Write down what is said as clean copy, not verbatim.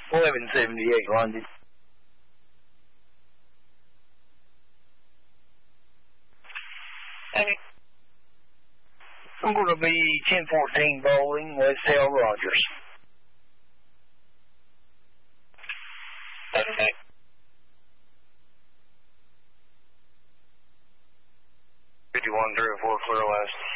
1178 London. Okay. I'm going to be 1014 Bowling, West L. Rogers. Okay. $51-304 clear west.